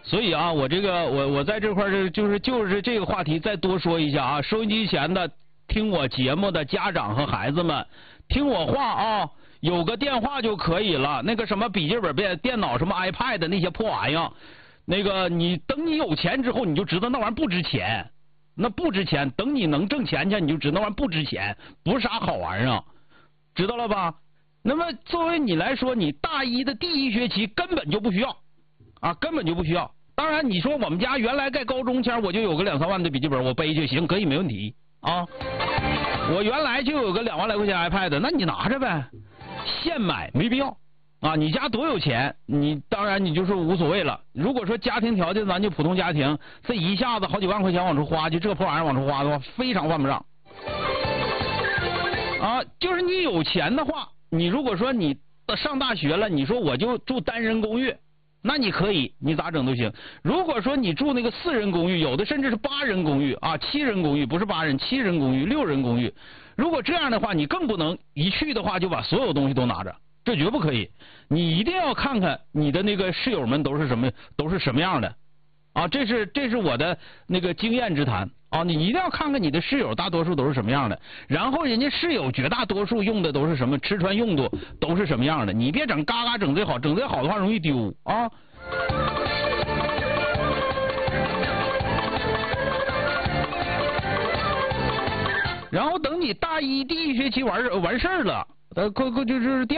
所以啊，我在这块儿就是这个话题再多说一下啊，收音机前的听我节目的家长和孩子们，听我话啊，有个电话就可以了。那个什么笔记本电脑什么 iPad 那些破玩意儿，那个等你有钱之后，你就知道那玩意儿不值钱，那不值钱。等你能挣钱去，你就知道那玩意儿不值钱，不是啥好玩意儿，知道了吧？那么作为你来说，你大一的第一学期根本就不需要啊，根本就不需要。当然，你说我们家原来盖高中前我就有个2、3万的笔记本，我背就行，可以没问题啊。我原来就有个2万来块钱 iPad， 那你拿着呗，现买没必要啊。你家多有钱，你当然你就是无所谓了。如果说家庭条件咱就普通家庭，这一下子好几万块钱往出花，就这破玩意儿往出花的话，非常犯不上啊。就是你有钱的话，你如果说你上大学了，你说我就住单人公寓。那你可以，你咋整都行。如果说你住那个4人公寓，有的甚至是8人公寓啊，7人公寓不是8人，7人公寓、6人公寓。如果这样的话，你更不能一去的话就把所有东西都拿着，这绝不可以。你一定要看看你的那个室友们都是什么样的啊，这是我的那个经验之谈啊。你一定要看看你的室友大多数都是什么样的，然后人家室友绝大多数用的都是什么，吃穿用度都是什么样的。你别整嘎嘎整最好，整最好的话容易丢啊。然后等你大一第一学期完事儿了，就是第